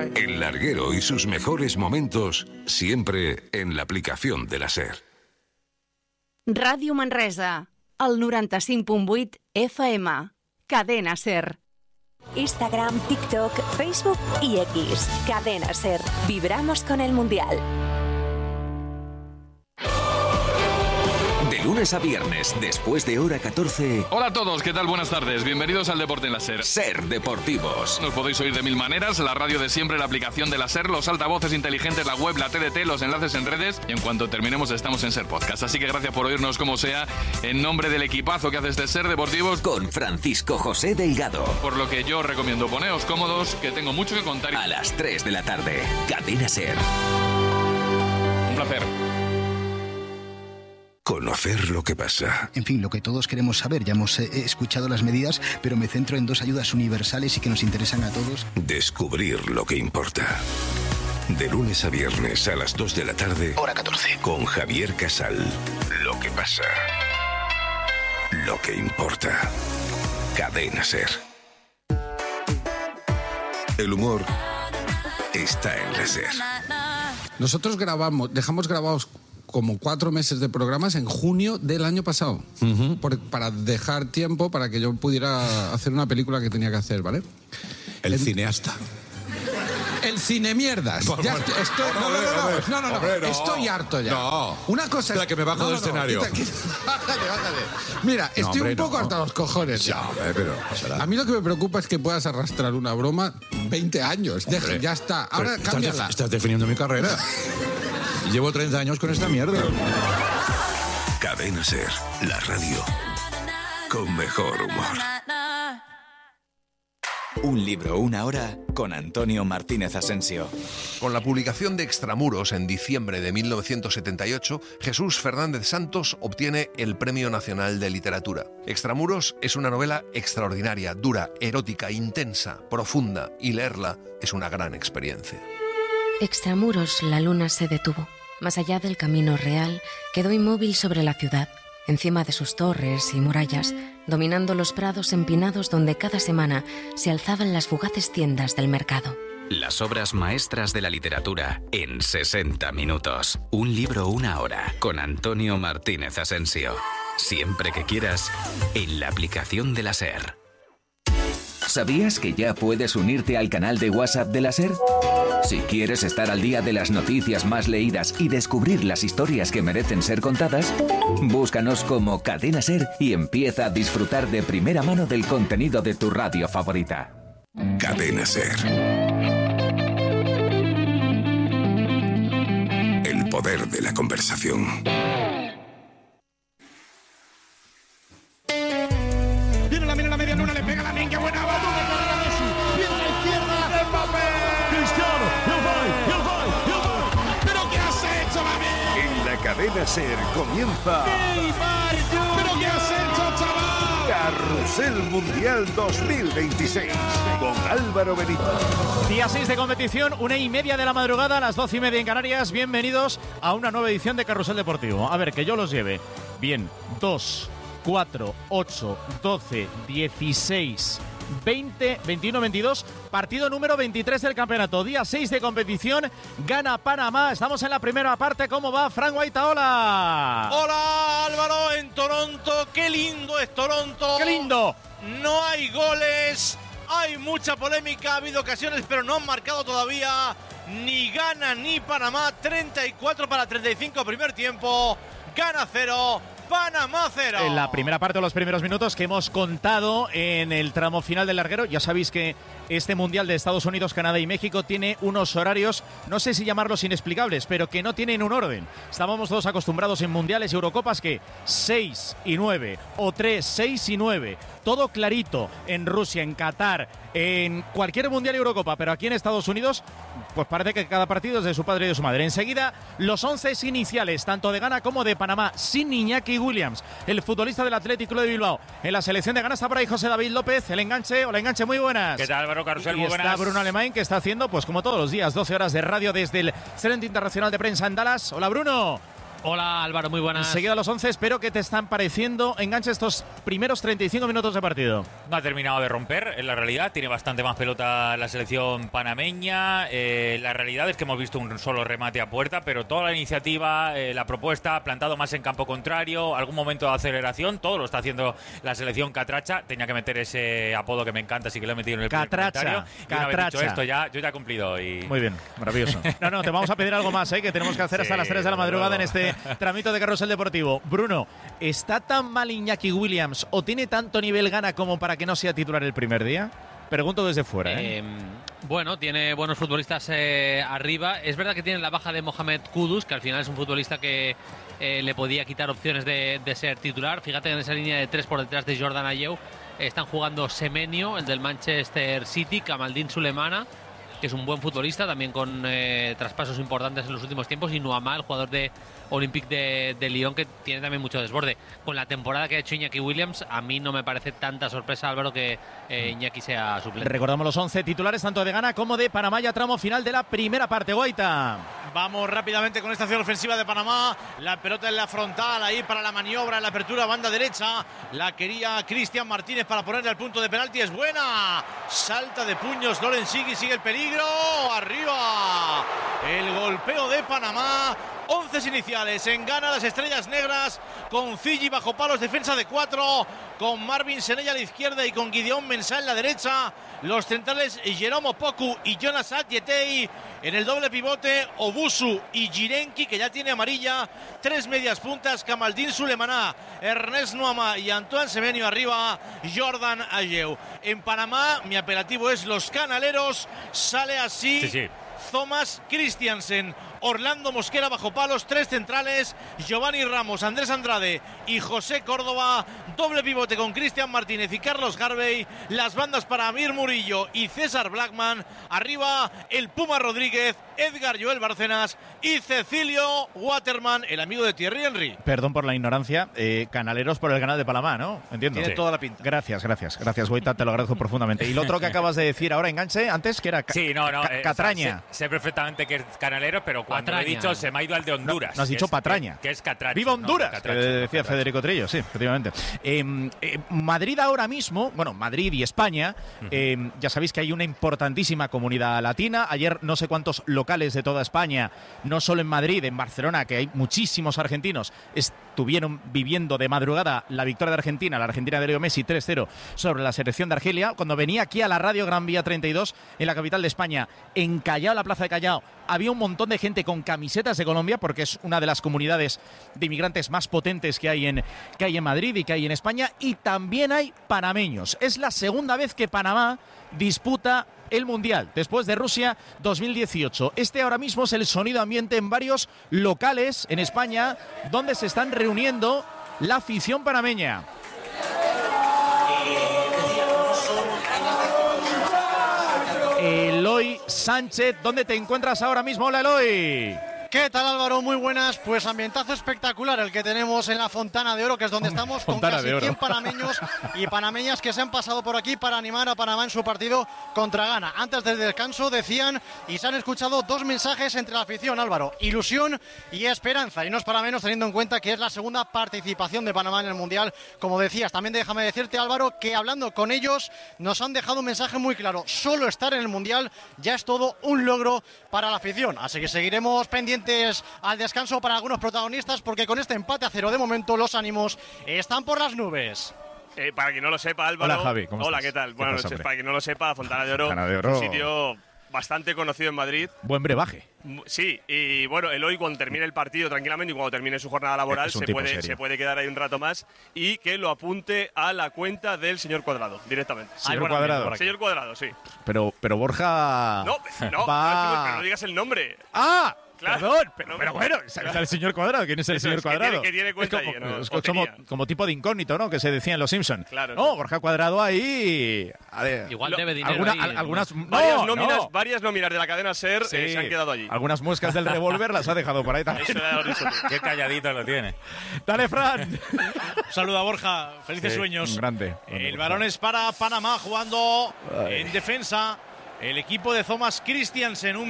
El Larguero y sus mejores momentos, siempre en la aplicación de la SER. Ràdio Manresa, el 95.8 FM. Cadena SER. Instagram, TikTok, Facebook y X. Cadena SER. Vibramos con el Mundial. De lunes a viernes, después de hora 14. Hola a todos, ¿qué tal? Buenas tardes. Bienvenidos al Deporte en la SER. SER Deportivos. Nos podéis oír de mil maneras: la radio de siempre, la aplicación de la SER, los altavoces inteligentes, la web, la TDT, los enlaces en redes. Y en cuanto terminemos, estamos en SER Podcast. Así que gracias por oírnos como sea, en nombre del equipazo que hace este SER Deportivos, con Francisco José Delgado. Por lo que yo recomiendo poneos cómodos, que tengo mucho que contar. A las 3 de la tarde, Cadena SER. Un placer. Conocer lo que pasa. En fin, lo que todos queremos saber. Ya hemos escuchado las medidas, pero me centro en dos ayudas universales y que nos interesan a todos. Descubrir lo que importa. De lunes a viernes a las 2 de la tarde. Hora 14. Con Javier Casal. Lo que pasa. Lo que importa. Cadena SER. El humor está en la SER. Nosotros dejamos grabados como 4 meses de programas en junio del año pasado, para dejar tiempo para que yo pudiera hacer una película que tenía que hacer, ¿vale? El cineasta. El cine mierdas. Ya estoy, no, estoy harto ya. No. Una cosa es la que me bajo del escenario. Bájate. Mira, estoy un poco harto a los cojones. Ya, pero a mí lo que me preocupa es que puedas arrastrar una broma 20 años. Deja, ya está. Ahora cámbiala. Estás definiendo mi carrera. Llevo 30 años con esta mierda. Cadena SER, la radio con mejor humor. Un libro, una hora, con Antonio Martínez Asensio. Con la publicación de Extramuros en diciembre de 1978, Jesús Fernández Santos obtiene el Premio Nacional de Literatura. Extramuros es una novela extraordinaria, dura, erótica, intensa, profunda, y leerla es una gran experiencia. Extramuros, la luna se detuvo. Más allá del camino real, quedó inmóvil sobre la ciudad, encima de sus torres y murallas, dominando los prados empinados donde cada semana se alzaban las fugaces tiendas del mercado. Las obras maestras de la literatura en 60 minutos. Un libro, una hora, con Antonio Martínez Asensio. Siempre que quieras, en la aplicación de la SER. ¿Sabías que ya puedes unirte al canal de WhatsApp de la SER? Si quieres estar al día de las noticias más leídas y descubrir las historias que merecen ser contadas, búscanos como Cadena SER y empieza a disfrutar de primera mano del contenido de tu radio favorita. Cadena SER. El poder de la conversación. Viene la media luna, le pega la niña, buena batuta para Messi. Viene a la izquierda, Mbappé. Cristiano, el gol. ¿Pero qué has hecho, Mbappé? En la Cadena SER comienza Neymar, ¿pero qué has hecho, chaval? Carrusel Mundial 2026 con Álvaro Benito. Día 6 de competición, 1:30 de la madrugada, a las 12:30 en Canarias. Bienvenidos a una nueva edición de Carrusel Deportivo. A ver, que yo los lleve. Bien, 2, 4, 8, 12, 16, 20, 21, 22. Partido número 23 del campeonato. Día 6 de competición. Gana Panamá. Estamos en la primera parte. ¿Cómo va, Fran Guaitaola? Hola, Álvaro, en Toronto. Qué lindo es Toronto. ¡Qué lindo! No hay goles. Hay mucha polémica. Ha habido ocasiones, pero no han marcado todavía. Ni gana ni Panamá. 34 para 35 primer tiempo. Gana 0. Panamá 0. En la primera parte, los primeros minutos que hemos contado en el tramo final del larguero. Ya sabéis que este Mundial de Estados Unidos, Canadá y México tiene unos horarios, no sé si llamarlos inexplicables, pero que no tienen un orden. Estábamos todos acostumbrados en Mundiales y Eurocopas que 6 y 9 o 3, 6 y 9. Todo clarito en Rusia, en Qatar, en cualquier Mundial y Eurocopa, pero aquí en Estados Unidos, pues parece que cada partido es de su padre y de su madre. Enseguida, los 11 iniciales, tanto de Ghana como de Panamá, sin Iñaki Williams, el futbolista del Athletic Club de Bilbao. En la selección de Ghana está por ahí José David López, el enganche. Hola, enganche, muy buenas. ¿Qué tal, Álvaro Carrusel? Y Muy buenas. está Bruno Alemán, que está haciendo, pues como todos los días, 12 horas de radio desde el Centro Internacional de Prensa en Dallas. Hola, Bruno. Hola Álvaro, muy buenas. Enseguida a los 11, espero que te están pareciendo enganche estos primeros 35 minutos de partido. No ha terminado de romper, en la realidad, tiene bastante más pelota la selección panameña. La realidad es que hemos visto un solo remate a puerta, pero toda la iniciativa, la propuesta, plantado más en campo contrario, algún momento de aceleración, todo lo está haciendo la selección catracha. Tenía que meter ese apodo que me encanta, así que lo he metido en el catracha, comentario. Y una vez dicho esto, yo ya he cumplido. Muy bien, maravilloso. No, te vamos a pedir algo más, que tenemos que hacer hasta las 3 de la madrugada en este tramito de Carrusel Deportivo. Bruno, ¿está tan mal Iñaki Williams o tiene tanto nivel gana como para que no sea titular el primer día? Pregunto desde fuera. Bueno, tiene buenos futbolistas arriba. Es verdad que tiene la baja de Mohamed Kudus, que al final es un futbolista que le podía quitar opciones de ser titular. Fíjate en esa línea de 3 por detrás de Jordan Ayew están jugando Semenyo, el del Manchester City, Kamaldeen Sulemana, que es un buen futbolista, también con traspasos importantes en los últimos tiempos, y Nuamá, el jugador de Olympique de Lyon, que tiene también mucho desborde. Con la temporada que ha hecho Iñaki Williams, a mí no me parece tanta sorpresa, Álvaro, que Iñaki sea suplente. Recordamos los 11 titulares, tanto de Ghana como de Panamá, ya tramo final de la primera parte. Guaita. Vamos rápidamente con esta acción ofensiva de Panamá. La pelota en la frontal, ahí para la maniobra, en la apertura, banda derecha. La quería Cristian Martínez para ponerle al punto de penalti. Es buena. Salta de puños Loren Sigui, sigue el peligro. Arriba. El golpeo de Panamá. 11 iniciales en Ghana, las estrellas negras, con Fiji bajo palos, defensa de 4, con Marvin Senella a la izquierda y con Gideon Mensah en la derecha. Los centrales Jerome Opoku y Jonas Adjetey. En el doble pivote, Obusu y Jirenki, que ya tiene amarilla. 3 medias puntas, Kamaldeen Sulemana, Ernest Nuamá y Antoine Semenyo arriba, Jordan Ayew. En Panamá, mi apelativo es los canaleros. Sale así. Sí. Thomas Christiansen, Orlando Mosquera bajo palos, 3 centrales, Giovanni Ramos, Andrés Andrade y José Córdoba, doble pivote con Cristian Martínez y Carlos Garvey, las bandas para Amir Murillo y César Blackman, arriba el Puma Rodríguez, Edgar Joel Bárcenas y Cecilio Waterman, el amigo de Thierry Henry. Perdón por la ignorancia, canaleros por el canal de Panamá, ¿no? Entiendo. Tiene toda la pinta. Gracias, Guaita, te lo agradezco profundamente. Y lo otro que acabas de decir ahora, enganche, antes que era Catraña. Sé perfectamente que es canalero, pero cuando lo he dicho se me ha ido al de Honduras. No has dicho patraña. Que es catracho. ¡Viva Honduras! No, catracho, decía Federico Trillo, sí, efectivamente. Madrid ahora mismo, bueno, Madrid y España, ya sabéis que hay una importantísima comunidad latina. Ayer no sé cuántos locales de toda España, no solo en Madrid, en Barcelona, que hay muchísimos argentinos, estuvieron viviendo de madrugada la victoria de Argentina, la Argentina de Leo Messi 3-0 sobre la selección de Argelia. Cuando venía aquí a la radio Gran Vía 32, en la capital de España, en Callao, la plaza de Callao, había un montón de gente con camisetas de Colombia, porque es una de las comunidades de inmigrantes más potentes que hay en Madrid y que hay en España, y también hay panameños. Es la segunda vez que Panamá disputa el Mundial, después de Rusia 2018. Este ahora mismo es el sonido ambiente en varios locales en España, donde se están reuniendo la afición panameña. Eloy Sánchez, ¿dónde te encuentras ahora mismo? Hola, Eloy. ¿Qué tal, Álvaro? Muy buenas. Pues ambientazo espectacular el que tenemos en la Fontana de Oro, que es donde estamos, con casi 100 panameños y panameñas que se han pasado por aquí para animar a Panamá en su partido contra Ghana. Antes del descanso decían, y se han escuchado 2 mensajes entre la afición, Álvaro: ilusión y esperanza. Y no es para menos, teniendo en cuenta que es la segunda participación de Panamá en el Mundial. Como decías, también déjame decirte, Álvaro, que hablando con ellos nos han dejado un mensaje muy claro: solo estar en el Mundial ya es todo un logro para la afición. Así que seguiremos pendientes al descanso para algunos protagonistas, porque con este empate a 0 de momento los ánimos están por las nubes. Para quien no lo sepa, Álvaro. Hola, Javi, ¿cómo Hola, estás? ¿qué tal? Buenas noches. Hombre? Para quien no lo sepa, Fontana de Oro, un sitio bastante conocido en Madrid. Buen brebaje. Sí, y bueno, Eloy, cuando termine el partido tranquilamente y cuando termine su jornada laboral, se puede quedar ahí un rato más, y que lo apunte a la cuenta del señor Cuadrado, directamente. Señor Cuadrado. Señor Cuadrado, sí. Pero Borja... No, pero no digas el nombre. ¡Ah! Claro. Perdón, pero bueno, está el señor Cuadrado. ¿Quién es el señor Cuadrado? Que tiene cuenta es como tipo de incógnito, ¿no? Que se decía en Los Simpsons. Claro. No, Borja Cuadrado ahí... Igual debe dinero varias nóminas de la cadena SER se han quedado allí. Algunas muescas del revólver las ha dejado por ahí también. Qué calladito lo tiene. Dale, Fran. Saluda, Borja. Felices sueños. Grande. El balón es para Panamá, jugando en defensa el equipo de Thomas Christiansen.